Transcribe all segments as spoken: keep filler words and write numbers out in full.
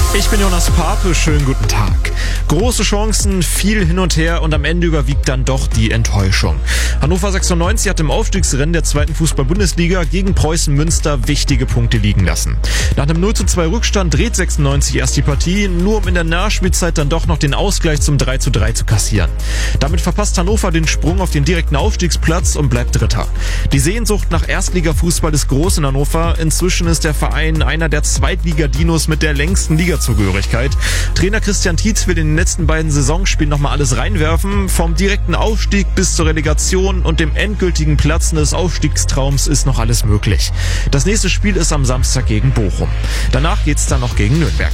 Ich bin Jonas Pape, schönen guten Tag. Große Chancen, viel hin und her und am Ende überwiegt dann doch die Enttäuschung. Hannover sechsundneunzig hat im Aufstiegsrennen der zweiten Fußball-Bundesliga gegen Preußen Münster wichtige Punkte liegen lassen. Nach einem null zu zwei Rückstand dreht sechsundneunzig erst die Partie, nur um in der Nachspielzeit dann doch noch den Ausgleich zum drei zu drei zu kassieren. Damit verpasst Hannover den Sprung auf den direkten Aufstiegsplatz und bleibt Dritter. Die Sehnsucht nach Erstligafußball ist groß in Hannover. Inzwischen ist der Verein einer der Zweitliga-Dinos mit der längsten Ligazugehörigkeit. Trainer Christian Tietz will in den letzten beiden Saisonspielen nochmal alles reinwerfen. Vom direkten Aufstieg bis zur Relegation und dem endgültigen Platzen des Aufstiegstraums ist noch alles möglich. Das nächste Spiel ist am Samstag gegen Bochum. Danach geht's dann noch gegen Nürnberg.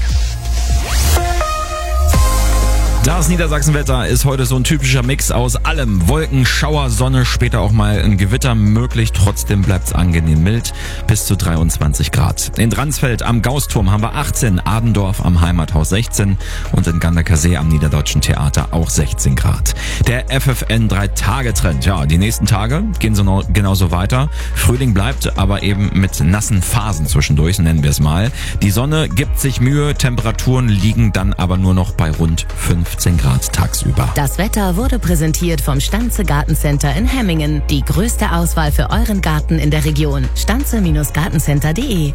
Das Niedersachsenwetter ist heute so ein typischer Mix aus allem. Wolken, Schauer, Sonne, später auch mal ein Gewitter möglich. Trotzdem bleibt's angenehm mild, bis zu dreiundzwanzig Grad. In Dransfeld am Gausturm haben wir achtzehn, Adendorf am Heimathaus sechzehn und in Ganderkersee am Niederdeutschen Theater auch sechzehn Grad. Der F F N drei Tage Trend, ja, die nächsten Tage gehen so no, genauso weiter. Frühling bleibt, aber eben mit nassen Phasen zwischendurch, nennen wir es mal. Die Sonne gibt sich Mühe, Temperaturen liegen dann aber nur noch bei rund fünfzehn Grad tagsüber. Das Wetter wurde präsentiert vom Stanze Gartencenter in Hemmingen. Die größte Auswahl für euren Garten in der Region. stanze Gartencenter punkt de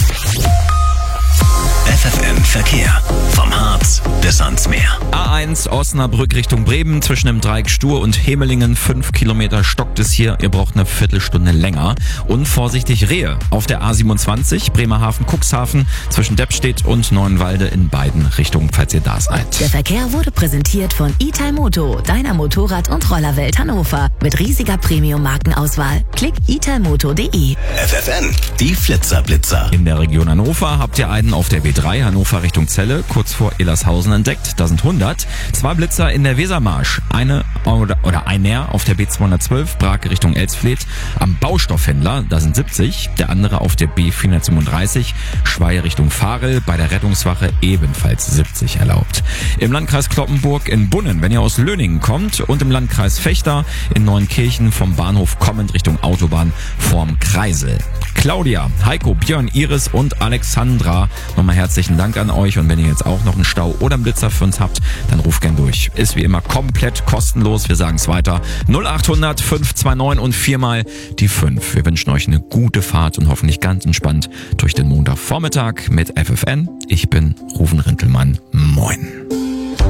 F F N Verkehr. Vom Harz bis ans Meer. A eins Osnabrück Richtung Bremen zwischen dem Dreieck Stur und Hemelingen. Fünf Kilometer stockt es hier. Ihr braucht eine Viertelstunde länger. Und vorsichtig Rehe. Auf der A siebenundzwanzig Bremerhaven-Cuxhaven zwischen Deppstedt und Neuenwalde in beiden Richtungen, falls ihr da seid. Der Verkehr wurde präsentiert von Italmoto, deiner Motorrad- und Rollerwelt Hannover. Mit riesiger Premium-Markenauswahl. Klick italmoto punkt de. F F N, die Flitzerblitzer. In der Region Hannover habt ihr einen auf der B drei Hannover Richtung Celle, kurz vor Illershausen entdeckt. Da sind hundert. Zwei Blitzer in der Wesermarsch. Eine oder, oder einer auf der B zweihundertzwölf Brake Richtung Elsfleth. Am Baustoffhändler, da sind siebzig. Der andere auf der B vierhundertsiebenunddreißig Schweihe Richtung Farel. Bei der Rettungswache ebenfalls siebzig erlaubt. Im Landkreis Cloppenburg in Bunnen, wenn ihr aus Löningen kommt. Und im Landkreis Vechta in Neunkirchen vom Bahnhof kommend Richtung Autobahn vorm Kreisel. Claudia, Heiko, Björn, Iris und Alexandra, nochmal herzlichen Dank an euch. Und wenn ihr jetzt auch noch einen Stau oder einen Blitzer für uns habt, dann ruft gern durch. Ist wie immer komplett kostenlos. Wir sagen es weiter. null achthundert fünf zwei neun und viermal die fünf. Wir wünschen euch eine gute Fahrt und hoffentlich ganz entspannt durch den Montagvormittag mit F F N. Ich bin Rufen Rintelmann. Moin.